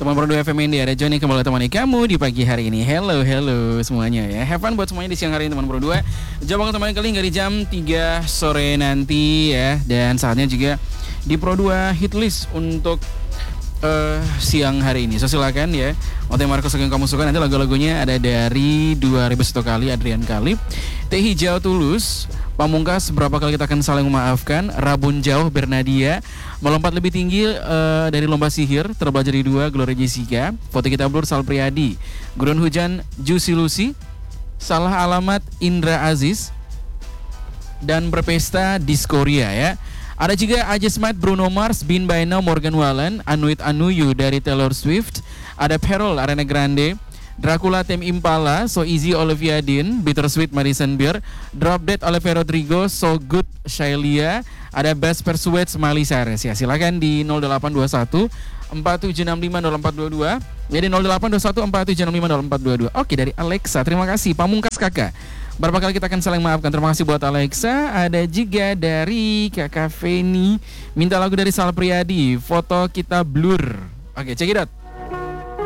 Teman Pro 2 FM ini ada Johnny kembali temani kamu di pagi hari ini. Hello semuanya ya. Have fun buat semuanya di siang hari ini teman Pro 2. Jam bakal temani kalian dari jam 3 sore nanti ya. Dan saatnya juga di Pro 2 hit list untuk siang hari ini. So silakan ya. Oke Marcos yang kamu suka nanti lagu-lagunya ada dari 2001 kali Adrian Kalib, Teh Hijau Tulus, Pamungkas Berapa Kali Kita Akan Saling Memaafkan, Rabun Jauh Bernadia, Melompat Lebih Tinggi dari Lomba Sihir, Terbelajar di 2 Gloria Jessica, Foto Kita Blur Sal Priadi, Gurun Hujan Juicy Lucy, Salah Alamat Indra Aziz, dan Berpesta Diskoria ya. Ada juga I Just Might Bruno Mars, Been By Now Morgan Wallen, Anuit Anuyu dari Taylor Swift, ada Peril Ariana Grande, Dracula Tame Impala, So Easy Olivia Dean, Bittersweet Madison Beer, Drop Dead Olivia Rodrigo, So Good Shailia, ada Best Persuade Miley Cyrus ya. Silakan di 0821 47650422. Jadi 0821 47650422. Oke, dari Alexa. Terima kasih Pamungkas Kakak. Berapa kali kita akan saling maafkan. Terima kasih buat Alexa. Ada juga dari Kakak Feni, minta lagu dari Sal Priadi, Foto Kita Blur. Oke, check it out.